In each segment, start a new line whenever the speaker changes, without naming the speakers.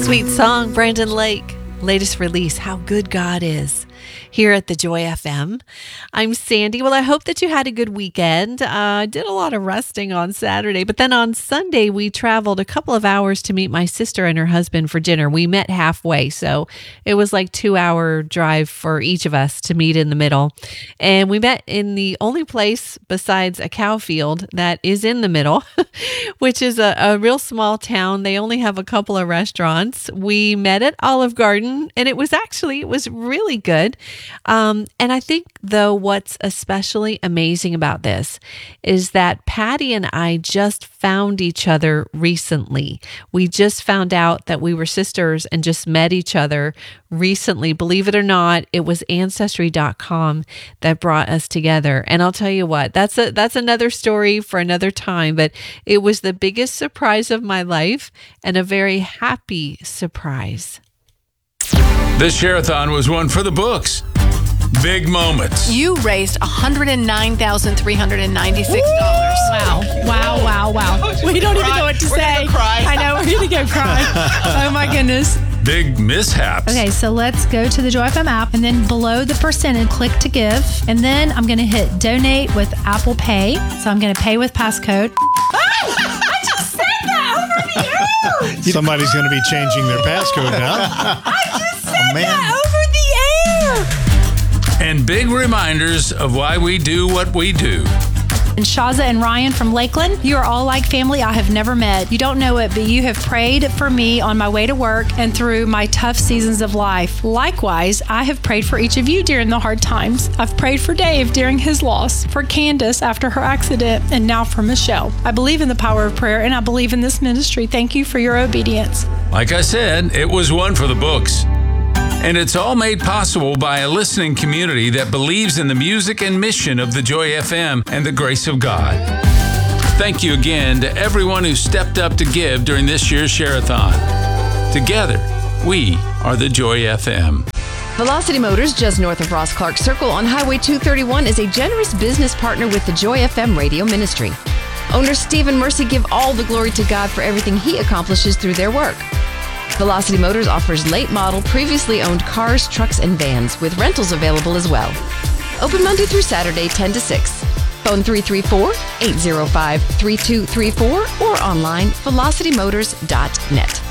Sweet song, Brandon Lake. Latest release, How Good God Is, here at the Joy FM. I'm Sandy. Well, I hope that you had a good weekend. I did a lot of resting on Saturday, but then on Sunday, we traveled a couple of hours to meet my sister and her husband for dinner. We met halfway, so it was like 2-hour drive for each of us to meet in the middle. And we met in the only place besides a cow field that is in the middle, which is a real small town. They only have a couple of restaurants. We met at Olive Garden, and it was really good. And I think, though, what's especially amazing about this is that Patty and I just found each other recently. We just found out that we were sisters and just met each other recently. Believe it or not, it was Ancestry.com that brought us together. And I'll tell you what, that's another story for another time, but it was the biggest surprise of my life and a very happy surprise.
This share-a-thon was one for the books. Big moments.
You raised $109,396.
Wow. We don't even know what to say. I know, we're going to go cry. Oh my goodness.
Big mishaps.
Okay, so let's go to the Joy FM app, and then below the percentage, click to give. And then I'm going to hit donate with Apple Pay. So I'm going to pay with passcode. I just said that over the air.
Somebody's going to be changing their passcode now.
I just said that over the air.
And big reminders of why we do what we do.
And Shaza and Ryan from Lakeland, you are all like family I have never met. You don't know it, but you have prayed for me on my way to work and through my tough seasons of life. Likewise, I have prayed for each of you during the hard times. I've prayed for Dave during his loss, for Candace after her accident, and now for Michelle. I believe in the power of prayer, and I believe in this ministry. Thank you for your obedience.
Like I said, it was one for the books. And it's all made possible by a listening community that believes in the music and mission of the Joy FM and the grace of God. Thank you again to everyone who stepped up to give during this year's share-a-thon. Together, we are the Joy FM.
Velocity Motors, just north of Ross Clark Circle on Highway 231, is a generous business partner with the Joy FM radio ministry. Owner Steve and Mercy give all the glory to God for everything He accomplishes through their work. Velocity Motors offers late model, previously owned cars, trucks, and vans, with rentals available as well. Open Monday through Saturday, 10 to 6. Phone 334-805-3234 or online, velocitymotors.net.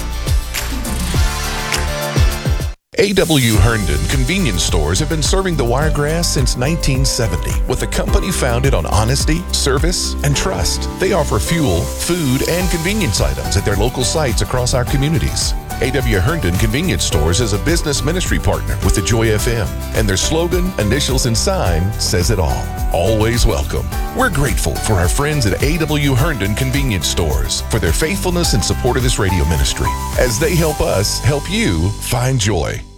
A.W. Herndon convenience stores have been serving the Wiregrass since 1970 with a company founded on honesty, service, and trust. They offer fuel, food, and convenience items at their local sites across our communities. A.W. Herndon Convenience Stores is a business ministry partner with the Joy FM, and their slogan, initials, and sign says it all. Always welcome. We're grateful for our friends at A.W. Herndon Convenience Stores for their faithfulness and support of this radio ministry as they help us help you find joy.